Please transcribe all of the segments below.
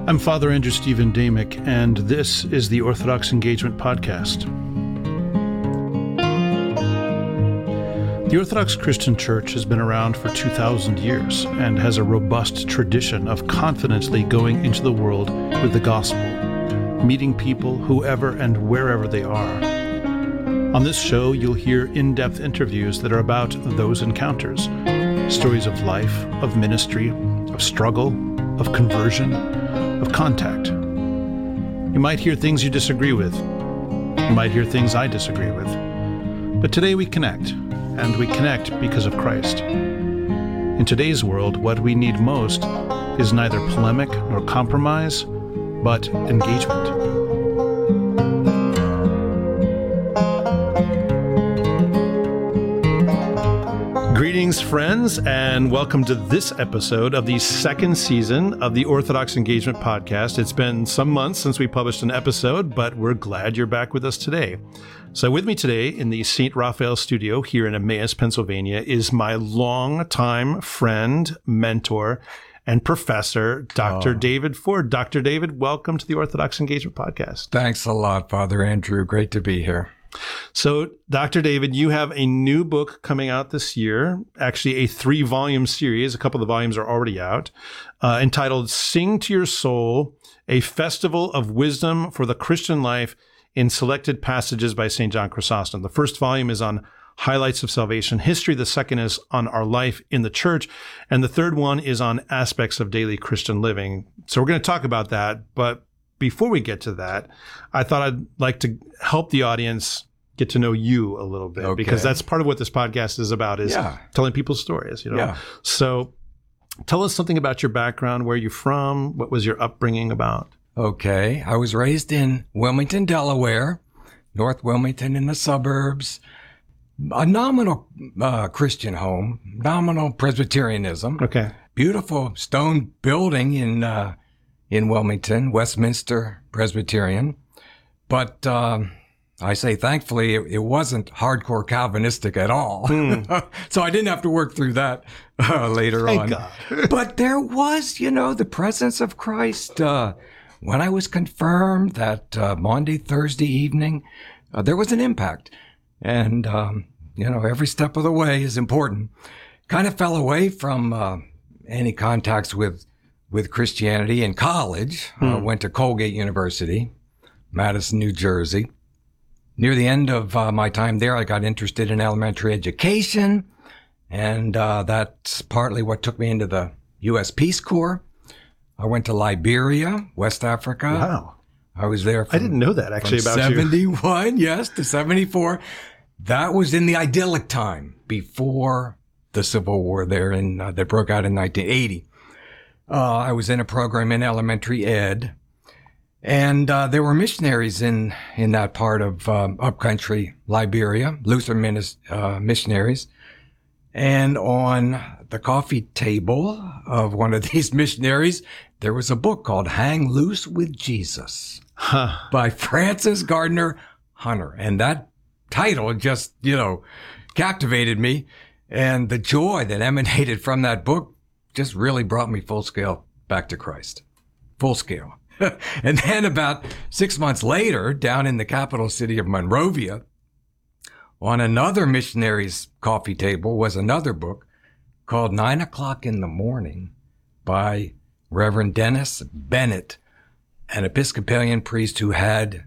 I'm Father Andrew Stephen Damick, and this is the Orthodox Engagement Podcast. The Orthodox Christian Church has been around for 2,000 years and has a robust tradition of confidently going into the world with the gospel, meeting people whoever and wherever they are. On this show, you'll hear in-depth interviews that are about those encounters, stories of life, of ministry, of struggle, of conversion, of contact. You might hear things you disagree with. You might hear things I disagree with. But today we connect, and we connect because of Christ. In today's world, what we need most is neither polemic nor compromise, but engagement. Greetings, friends, and welcome to this episode of the second season of the Orthodox Engagement Podcast. It's been some months since we published an episode, but we're glad you're back with us today. So with me today in the St. Raphael studio here in Emmaus, Pennsylvania, is my longtime friend, mentor, and professor, Dr. David Ford. Dr. David, welcome to the Orthodox Engagement Podcast. Thanks a lot, Father Andrew. Great to be here. So, Dr. David, you have a new book coming out this year, actually a 3-volume series. A couple of the volumes are already out, entitled Sing to Your Soul, A Festival of Wisdom for the Christian Life in Selected Passages by St. John Chrysostom. The first volume is on highlights of salvation history. The second is on our life in the church. And the third one is on aspects of daily Christian living. So we're going to talk about that. But before we get to that, I thought I'd like to help the audience get to know you a little bit, because that's part of what this podcast is about, is telling people stories, So tell us something about your background, where you're from, what was your upbringing about? Okay. I was raised in Wilmington, Delaware, North Wilmington in the suburbs, a nominal Christian home, nominal Presbyterianism. Okay. Beautiful Stone building in Wilmington, Westminster Presbyterian. But I say, thankfully, it wasn't hardcore Calvinistic at all. So I didn't have to work through that later on. Thank God. But there was, the presence of Christ. When I was confirmed that Maundy, Thursday evening, there was an impact. And, every step of the way is important. Kind of fell away from any contacts with Christianity in college. Went to Colgate University, Madison, New Jersey. Near the end of my time there, I got interested in elementary education, and that's partly what took me into the U.S. Peace Corps. I went to Liberia, West Africa. Wow. I was there I didn't know that, actually, about 71, yes, to 74. That was in the idyllic time before the Civil War there that broke out in 1980. I was in a program in elementary ed, and there were missionaries in that part of upcountry Liberia, Lutheran missionaries. And on the coffee table of one of these missionaries, there was a book called Hang Loose with Jesus by Francis Gardner Hunter. And that title just, captivated me. And the joy that emanated from that book just really brought me full scale back to Christ. Full scale. And then about 6 months later, down in the capital city of Monrovia, on another missionary's coffee table was another book called 9 O'Clock in the Morning by Reverend Dennis Bennett, an Episcopalian priest who had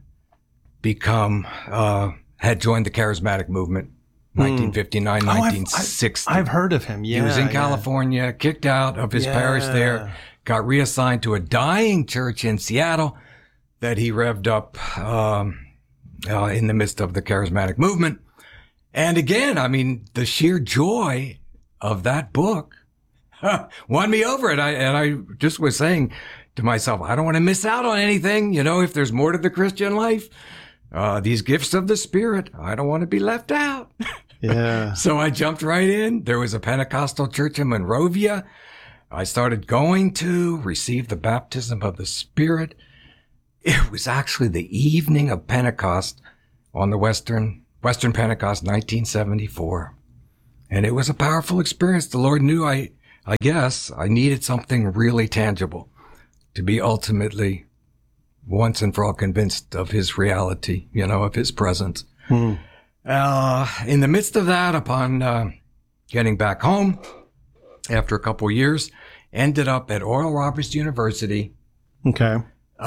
joined the charismatic movement, 1959, 1960. I've heard of him, He was in California, kicked out of his parish there, got reassigned to a dying church in Seattle that he revved up in the midst of the charismatic movement. And again, the sheer joy of that book won me over it. And I just was saying to myself, I don't want to miss out on anything. If there's more to the Christian life, these gifts of the Spirit, I don't want to be left out. Yeah. So I jumped right in. There was a Pentecostal church in Monrovia. I started going to receive the baptism of the Spirit. It was actually the evening of Pentecost on the Western Pentecost, 1974. And it was a powerful experience. The Lord knew I guess I needed something really tangible to be ultimately once and for all convinced of his reality, of his presence. In the midst of that, upon getting back home after a couple of years, ended up at Oral Roberts University. Okay.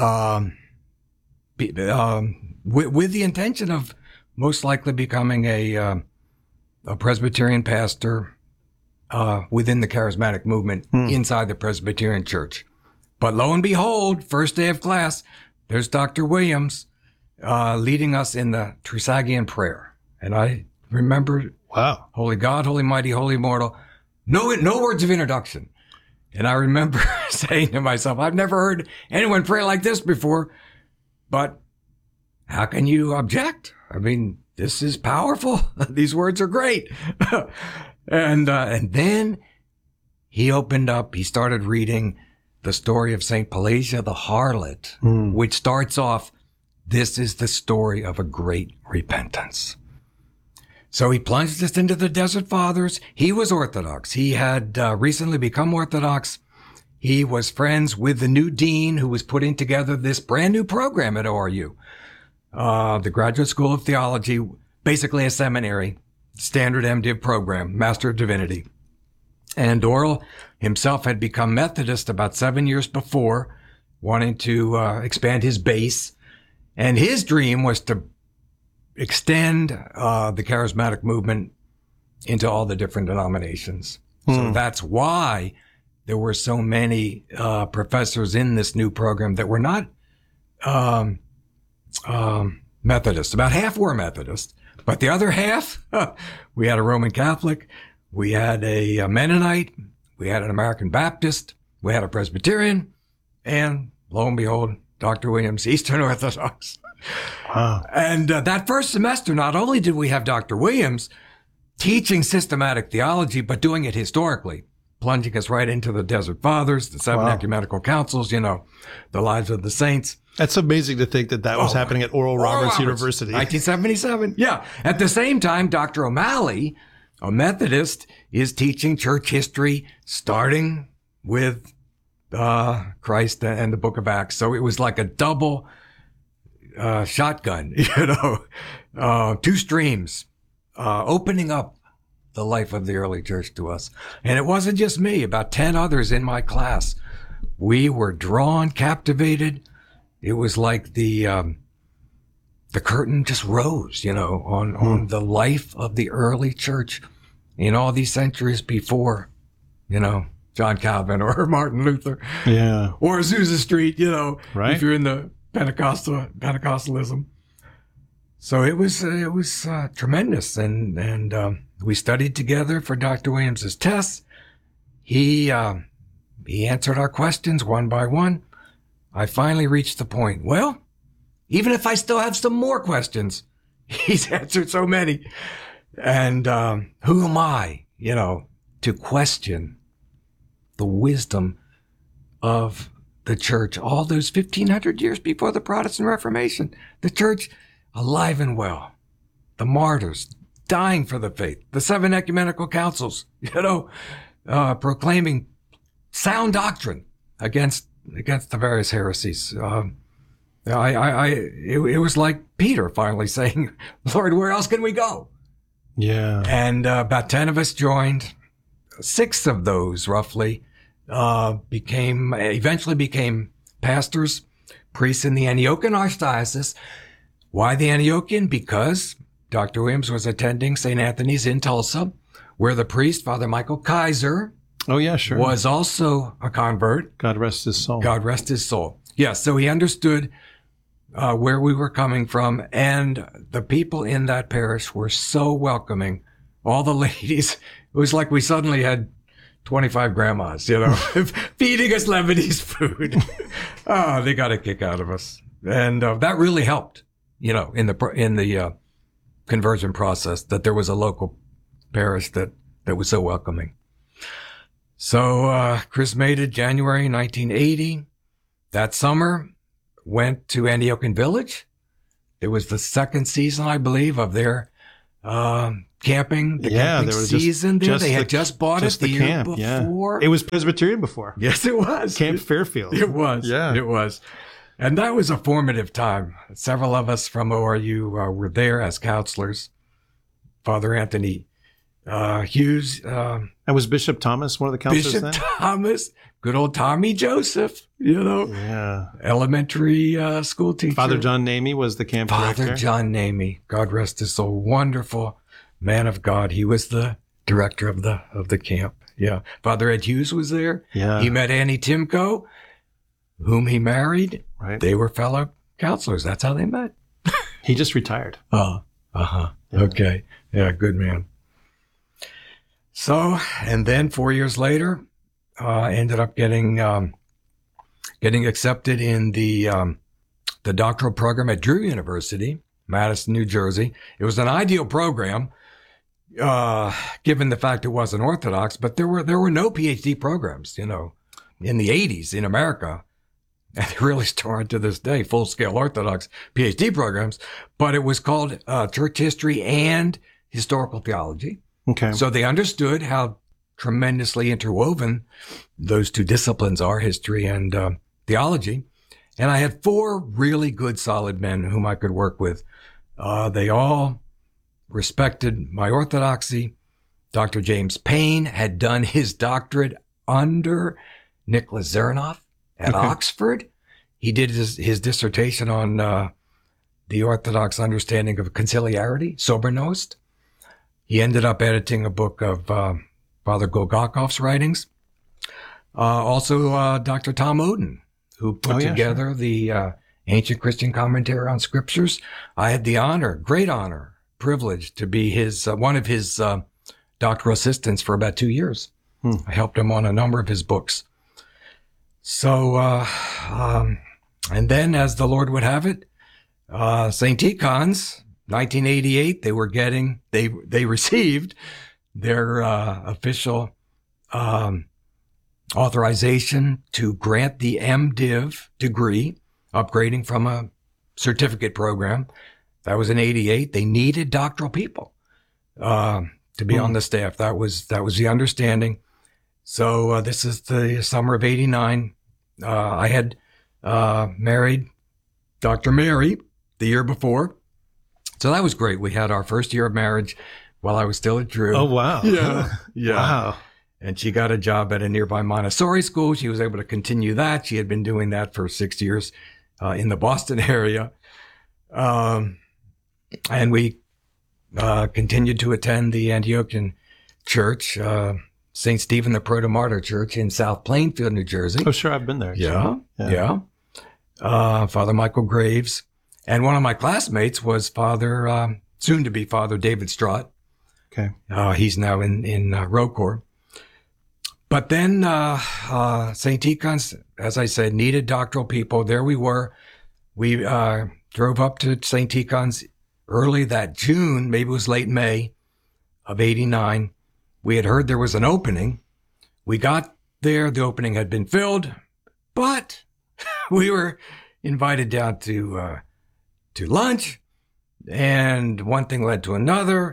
With the intention of most likely becoming a Presbyterian pastor within the charismatic movement inside the Presbyterian Church. But lo and behold, first day of class, there's Dr. Williams leading us in the Trisagion prayer. And I remember, wow, Holy God, Holy Mighty, Holy Immortal, no words of introduction. And I remember saying to myself, I've never heard anyone pray like this before, but how can you object? I mean, this is powerful. These words are great. And then he opened up, he started reading the story of St. Pelagia the harlot, which starts off, this is the story of a great repentance. So he plunged us into the Desert Fathers. He was Orthodox. He had recently become Orthodox. He was friends with the new dean who was putting together this brand new program at ORU, the Graduate School of Theology, basically a seminary, standard MDiv program, Master of Divinity. And Oral himself had become Methodist about 7 years before, wanting to expand his base. And his dream was to extend the charismatic movement into all the different denominations. So that's why there were so many professors in this new program that were not Methodist. About half were Methodist, but the other half, we had a Roman Catholic, we had a Mennonite, we had an American Baptist, we had a Presbyterian, and lo and behold, Dr. Williams, Eastern Orthodox. Wow. And that first semester, not only did we have Dr. Williams teaching systematic theology, but doing it historically, plunging us right into the Desert Fathers, the seven ecumenical councils, the lives of the saints. That's amazing to think that was happening at Oral Roberts University. 1977. Yeah. At the same time, Dr. O'Malley, a Methodist, is teaching church history, starting with Christ and the Book of Acts. So it was like a double shotgun, two streams, opening up the life of the early church to us. And it wasn't just me, about 10 others in my class. We were drawn, captivated. It was like the curtain just rose, on the life of the early church in all these centuries before, John Calvin or Martin Luther. Yeah. Or Azusa Street, right? If you're in the Pentecostalism. So it was tremendous. And we studied together for Dr. Williams's tests. He answered our questions one by one. I finally reached the point, well, even if I still have some more questions, he's answered so many. And who am I, to question the wisdom of the church all those 1,500 years before the Protestant Reformation? The church alive and well, the martyrs dying for the faith, the seven ecumenical councils, proclaiming sound doctrine against the various heresies. It was like Peter finally saying, Lord, where else can we go? Yeah. And about 10 of us joined. 6 of those roughly eventually became pastors, priests in the Antiochian Archdiocese. Why the Antiochian? Because Dr. Williams was attending St. Anthony's in Tulsa, where the priest, Father Michael Kaiser, was also a convert. God rest his soul. God rest his soul. Yes, so he understood where we were coming from, and the people in that parish were so welcoming. All the ladies, it was like we suddenly had 25 grandmas, feeding us Lebanese food. Oh, they got a kick out of us. And that really helped, in the conversion process, that there was a local parish that was so welcoming. So Chris made it January 1980. That summer, went to Antiochian Village. It was the second season, I believe, of their camping. The camping season there. They had just bought it the year before. Yeah. It was Presbyterian before. Yes, it was. Camp Fairfield. It was. Yeah. It was. And that was a formative time. Several of us from ORU were there as counselors. Father Anthony Hughes. And was Bishop Thomas one of the counselors then? Bishop Thomas. Good old Tommy Joseph, Yeah. Elementary school teacher. Father John Namey was the camp director. Father John Namey. God rest his soul. Wonderful man of God. He was the director of the camp. Yeah. Father Ed Hughes was there. Yeah. He met Annie Timko, whom he married. Right. They were fellow counselors. That's how they met. He just retired. Yeah. Okay. Yeah, good man. So, and then 4 years later, ended up getting accepted in the doctoral program at Drew University, Madison, New Jersey. It was an ideal program, given the fact it wasn't Orthodox, but there were no PhD programs, in the 80s in America. And they really still aren't to this day, full-scale Orthodox PhD programs, but it was called Church History and Historical Theology. Okay. So they understood how tremendously interwoven those two disciplines are, history and theology. And I had 4 really good, solid men whom I could work with. They all respected my orthodoxy. Dr. James Payne had done his doctorate under Nicholas Zernoff at Oxford. He did his dissertation on the Orthodox understanding of conciliarity, Sobernost. He ended up editing a book of Father Golgokov's writings. Also, Dr. Tom Oden, who put together the Ancient Christian Commentary on Scriptures. I had the great honor, privilege to be one of his doctoral assistants for about 2 years. I helped him on a number of his books. So, and then as the Lord would have it, St. Tikhon's, 1988, they received their official authorization to grant the MDiv degree, upgrading from a certificate program. That was in 88. They needed doctoral people to be on the staff. That was the understanding. So this is the summer of 89. I had married Dr. Mary the year before. So that was great. We had our first year of marriage while I was still at Drew. Oh, wow. Yeah. Wow. And she got a job at a nearby Montessori school. She was able to continue that. She had been doing that for 6 years in the Boston area. And we continued to attend the Antiochian Church, St. Stephen the Proto-Martyr Church in South Plainfield, New Jersey. Oh, sure. I've been there. Yeah. Father Michael Graves. And one of my classmates was soon to be Father David Straught. Okay. He's now in ROCOR. But then St. Tikhon's, as I said, needed doctoral people. There we were. We drove up to St. Tikhon's early that June, maybe it was late May of 89. We had heard there was an opening. We got there. The opening had been filled, but we were invited down to lunch, and one thing led to another.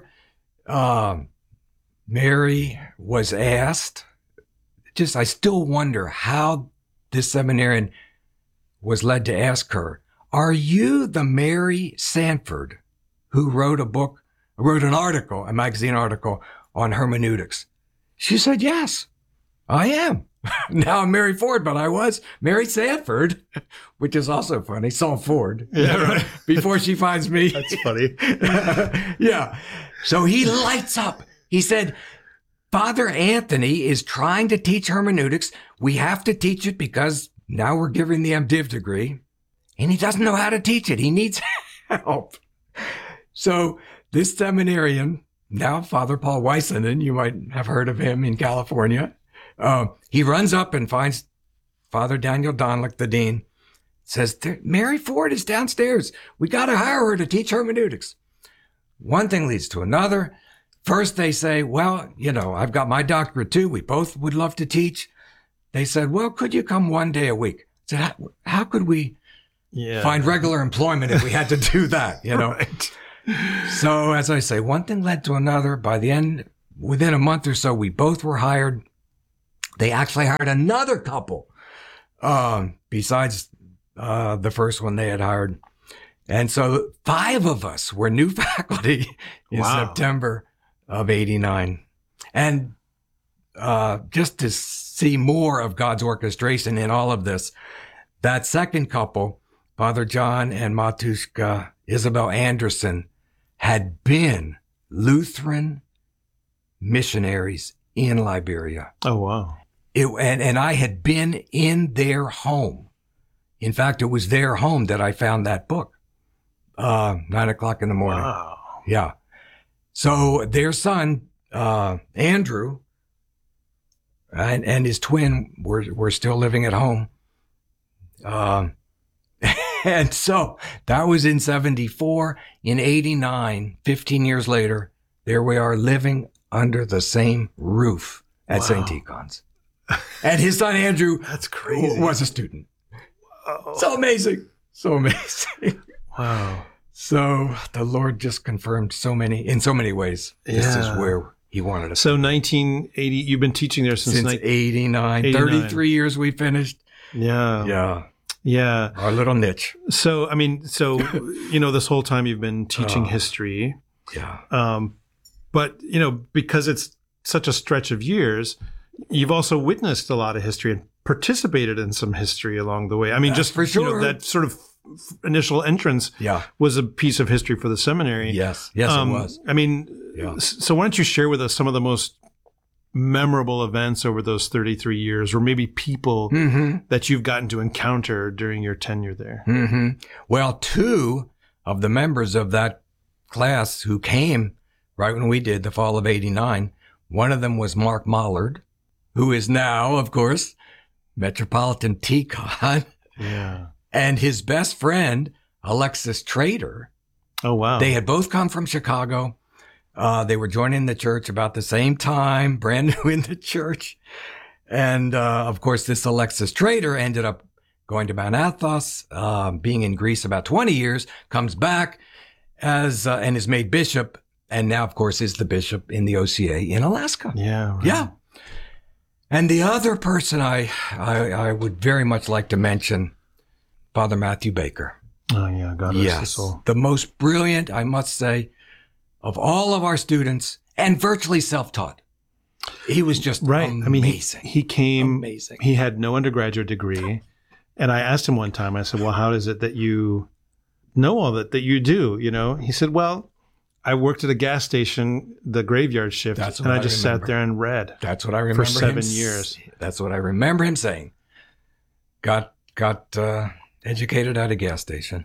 Mary was asked, I still wonder how this seminarian was led to ask her, are you the Mary Sanford who wrote a magazine article on hermeneutics? She said, yes, I am. Now I'm Mary Ford, but I was Mary Sanford, which is also funny. Saul Ford. Yeah, right. Before she finds me. That's funny. Yeah. So he lights up. He said, Father Anthony is trying to teach hermeneutics. We have to teach it because now we're giving the MDiv degree, and he doesn't know how to teach it. He needs help. So this seminarian, now Father Paul Weissenden, you might have heard of him in California. He runs up and finds Father Daniel Donlick, the dean, says, Mary Ford is downstairs. We got to hire her to teach hermeneutics. One thing leads to another. First they say, well, I've got my doctorate too. We both would love to teach. They said, well, could you come one day a week? I said, how could we find regular employment if we had to do that, Right. So, as I say, one thing led to another. By the end, within a month or so, we both were hired. They actually hired another couple, besides the first one they had hired. And so 5 of us were new faculty in September of 89. And just to see more of God's orchestration in all of this, that second couple, Father John and Matushka Isabel Anderson, had been Lutheran missionaries in Liberia. Oh, wow. And I had been in their home. In fact, it was their home that I found that book. 9:00 in the morning. Wow. Yeah. So their son, Andrew, and his twin were still living at home. And so that was in 74. In 89, 15 years later, there we are living under the same roof at St. Tikhon's. And his son, Andrew, That's crazy. was a student. Wow. So amazing. So amazing. Wow. So the Lord just confirmed in so many ways, this is where he wanted us. So 1980, you've been teaching there since 89, 33 years we finished. Yeah. Yeah. Yeah. Our little niche. So, this whole time you've been teaching history. Yeah. But, because it's such a stretch of years, you've also witnessed a lot of history and participated in some history along the way. I mean, That's just for sure. That sort of initial entrance was a piece of history for the seminary. Yes. Yes, it was. I mean, so why don't you share with us some of the most memorable events over those 33 years, or maybe people that you've gotten to encounter during your tenure there? Mm-hmm. Well, 2 of the members of that class who came right when we did the fall of 89, one of them was Mark Mollard, who is now, of course, Metropolitan Tikhon. Yeah. And his best friend, Alexis Trader. Oh, wow. They had both come from Chicago. They were joining the church about the same time, brand new in the church. And, of course, this Alexis Trader ended up going to Mount Athos, being in Greece about 20 years, comes back and is made bishop. And now, of course, is the bishop in the OCA in Alaska. Yeah. Right. Yeah. And the other person I would very much like to mention, Father Matthew Baker. Oh, yeah. God rest his soul. The most brilliant, I must say, of all of our students, and virtually self-taught. He was just amazing. I mean, he came, amazing. He had no undergraduate degree. And I asked him one time, I said, well, how is it that you know all that you do? He said, well, I worked at a gas station, the graveyard shift, and I just sat there and read. That's what I remember for 7 years. That's what I remember him saying. Got educated at a gas station.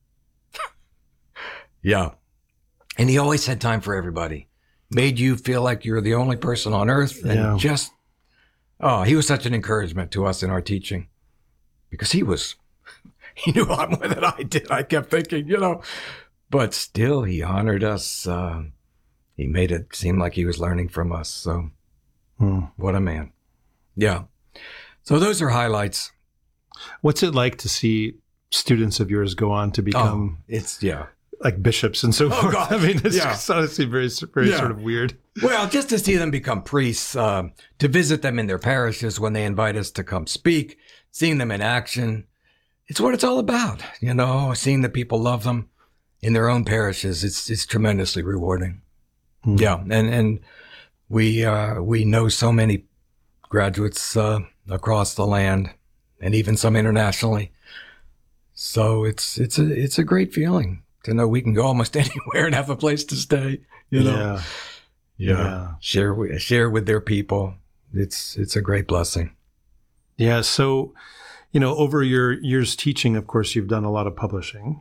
Yeah. And he always had time for everybody. Made you feel like you're the only person on earth. And he was such an encouragement to us in our teaching. Because he knew a lot more than I did. I kept thinking, but still he honored us. He made it seem like he was learning from us. So what a man. Yeah. So those are highlights. What's it like to see students of yours go on to become like bishops and so forth? Gosh. I mean, it's honestly very sort of weird. Well, just to see them become priests, to visit them in their parishes when they invite us to come speak, seeing them in action. It's what it's all about, seeing that people love them in their own parishes. It's tremendously rewarding. Mm-hmm. Yeah. And we know so many graduates, across the land and even some internationally. So it's a great feeling to know we can go almost anywhere and have a place to stay, Yeah. Share with their people. It's a great blessing. Yeah. So, over your years teaching, of course, you've done a lot of publishing,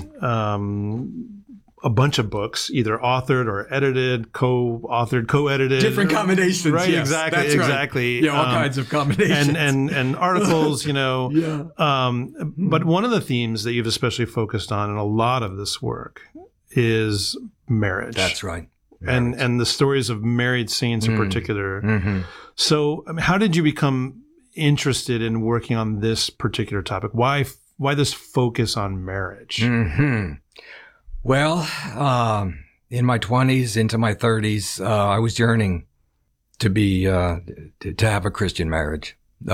a bunch of books, either authored or edited, co-authored, co-edited. Different combinations. Right. Yes, exactly. Exactly. Right. Yeah. All kinds of combinations. And articles, Yeah. But one of the themes that you've especially focused on in a lot of this work is marriage. That's right. And the stories of married saints in particular. Mm-hmm. So how did you become interested in working on this particular topic? Why this focus on marriage? Mm-hmm. Well, in my 20s into my 30s, I was yearning to be to have a Christian marriage.